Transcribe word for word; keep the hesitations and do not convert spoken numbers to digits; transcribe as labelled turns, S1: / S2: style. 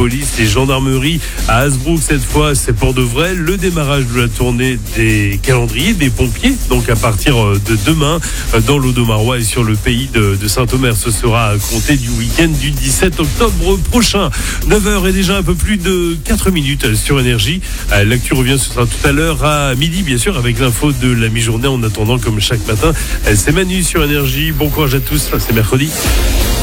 S1: police et gendarmerie à Hasbrook. Cette fois, c'est pour de vrai le démarrage de la tournée des calendriers des pompiers. Donc à partir de demain, dans l'Audomarois et sur le pays de, de Saint-Omer, ce sera à compter du week-end du dix-sept octobre prochain. neuf heures et déjà un peu plus de quatre minutes sur Énergie. L'actu revient, ce sera tout à l'heure à midi, bien sûr, avec l'info de la mi-journée. En attendant, comme chaque matin, c'est Manu sur Énergie. Bon courage à tous, c'est mercredi.